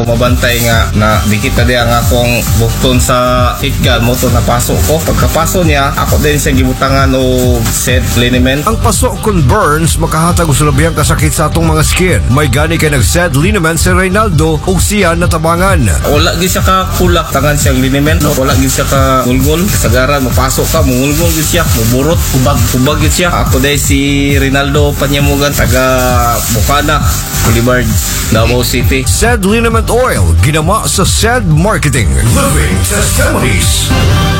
ako mabantay nga na di kita di ang akong bukton sa hitgan mo to napasok ko. Pagkapasok niya, ako din siya gibutangan o set liniment. Ang paso kon burns makahatag og sulabihang kasakit sa atong mga skin. May gani kay nag-set liniment si Reynaldo ug siya natabangan. Wala gid siya ka kulak tangan siyang liniment. Wala gid siya ka gulgol. Sagaran mapasok ka, mungulgol gid siya, muburot, kubag gid siya. Ako day si Reynaldo Panyamugan, taga Bukana, Boulevard, Davao City. SED Liniment Oil, ginama sa SED Marketing. Living Testimonies.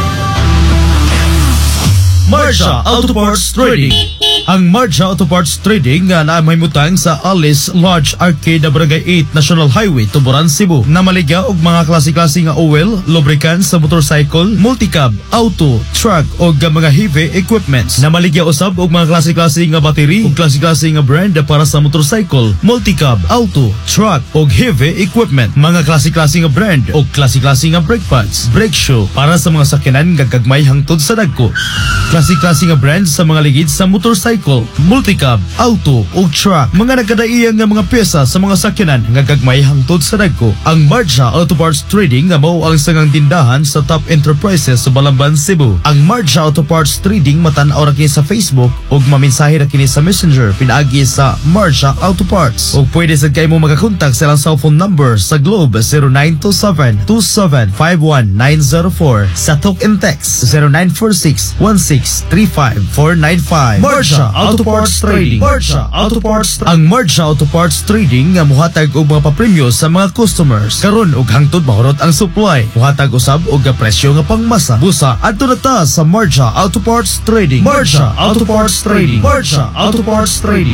Marja Auto Parts Trading. Ang Marja Auto Parts Trading nga may mutang sa Alice Lodge Arcade na Barangay 8 National Highway, Tuburan, Cebu. Na maligya og mga klase-klase nga oil, lubricants sa motorcycle, multicab, auto, truck o mga heavy equipments. Na maligya usab og mga klase-klase nga battery ug klase-klase nga brand para sa motorcycle, multicab, auto, truck o heavy equipment. Mga klase-klase nga brand o klase-klase nga brake pads, brake shoe para sa mga sakyanan nga gagmay hangtod sa dagko. Klase-klase nga brand sa mga ligid sa motorcycle, multicab, auto o truck. Mga nagkadaiyang nga mga pyesa sa mga sakyanan nga gagmay hangtod sa dagko. Ang Marja Auto Parts Trading nga mao ang sangang tindahan sa top enterprises sa Balamban, Cebu. Ang Marja Auto Parts Trading matan-aw ra kini sa Facebook ug mamensahe ra kini sa Messenger pinaagi sa Marja Auto Parts. Ug pwede sad kay mo magakontak sa ilang cellphone number sa Globe 0927-2751-904, sa talk and text 0946-1635-495. Marja Auto Parts Trading. Marja Auto Parts. Ang Marja Auto Parts Trading nga muhatag og mga papremyo sa mga customers. Karon og hangtod mahurot ang supply. Muhatag usab og presyo nga pangmasa. Busa adto na ta sa Marja Auto Parts Trading. Marja Auto Parts Trading. Marja Auto Parts Trading.